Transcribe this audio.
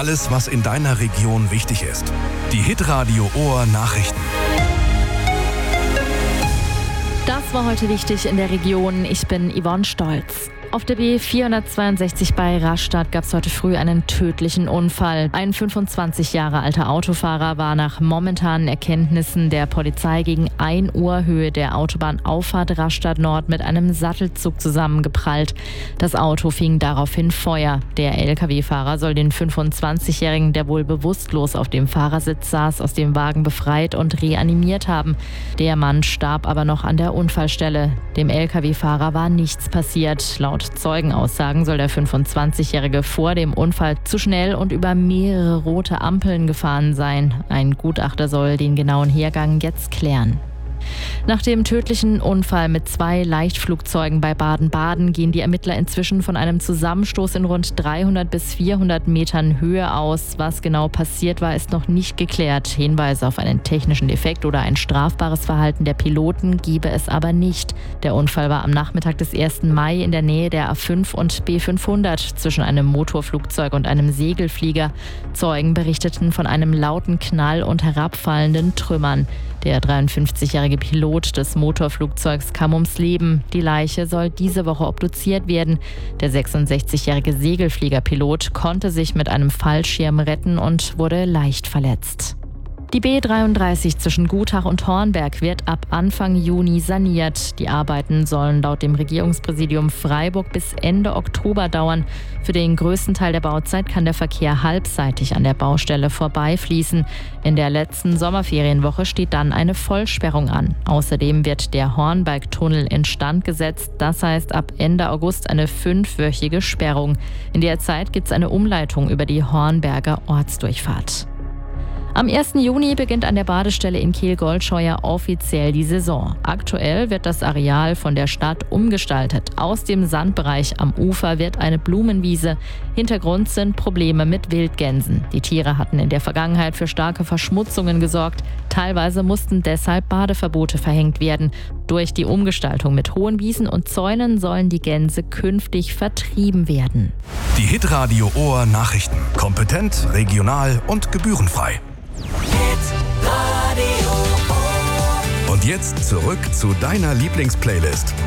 Alles, was in deiner Region wichtig ist. Die Hitradio Ohr Nachrichten. Das war heute wichtig in der Region. Ich bin Yvonne Stolz. Auf der B462 bei Rastatt gab es heute früh einen tödlichen Unfall. Ein 25 Jahre alter Autofahrer war nach momentanen Erkenntnissen der Polizei gegen 1 Uhr Höhe der Autobahnauffahrt Rastatt Nord mit einem Sattelzug zusammengeprallt. Das Auto fing daraufhin Feuer. Der Lkw-Fahrer soll den 25-Jährigen, der wohl bewusstlos auf dem Fahrersitz saß, aus dem Wagen befreit und reanimiert haben. Der Mann starb aber noch an der Unfallstelle. Dem Lkw-Fahrer war nichts passiert. Laut Zeugenaussagen soll der 25-Jährige vor dem Unfall zu schnell und über mehrere rote Ampeln gefahren sein. Ein Gutachter soll den genauen Hergang jetzt klären. Nach dem tödlichen Unfall mit 2 Leichtflugzeugen bei Baden-Baden gehen die Ermittler inzwischen von einem Zusammenstoß in rund 300 bis 400 Metern Höhe aus. Was genau passiert war, ist noch nicht geklärt. Hinweise auf einen technischen Defekt oder ein strafbares Verhalten der Piloten gebe es aber nicht. Der Unfall war am Nachmittag des 1. Mai in der Nähe der A5 und B500 zwischen einem Motorflugzeug und einem Segelflieger. Zeugen berichteten von einem lauten Knall und herabfallenden Trümmern. Der 53-jährige Pilot des Motorflugzeugs kam ums Leben. Die Leiche soll diese Woche obduziert werden. Der 66-jährige Segelfliegerpilot konnte sich mit einem Fallschirm retten und wurde leicht verletzt. Die B33 zwischen Gutach und Hornberg wird ab Anfang Juni saniert. Die Arbeiten sollen laut dem Regierungspräsidium Freiburg bis Ende Oktober dauern. Für den größten Teil der Bauzeit kann der Verkehr halbseitig an der Baustelle vorbeifließen. In der letzten Sommerferienwoche steht dann eine Vollsperrung an. Außerdem wird der Hornbergtunnel instand gesetzt. Das heißt ab Ende August eine 5-wöchige Sperrung. In der Zeit gibt es eine Umleitung über die Hornberger Ortsdurchfahrt. Am 1. Juni beginnt an der Badestelle in Kehl-Goldscheuer offiziell die Saison. Aktuell wird das Areal von der Stadt umgestaltet. Aus dem Sandbereich am Ufer wird eine Blumenwiese. Hintergrund sind Probleme mit Wildgänsen. Die Tiere hatten in der Vergangenheit für starke Verschmutzungen gesorgt. Teilweise mussten deshalb Badeverbote verhängt werden. Durch die Umgestaltung mit hohen Wiesen und Zäunen sollen die Gänse künftig vertrieben werden. Die Hitradio Ohr Nachrichten. Kompetent, regional und gebührenfrei. Und jetzt zurück zu deiner Lieblingsplaylist.